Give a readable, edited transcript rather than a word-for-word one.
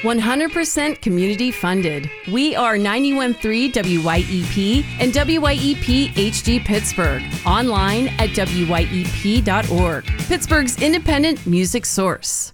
100% community funded. We are 91.3 WYEP and WYEP HD Pittsburgh. Online at WYEP.org. Pittsburgh's independent music source.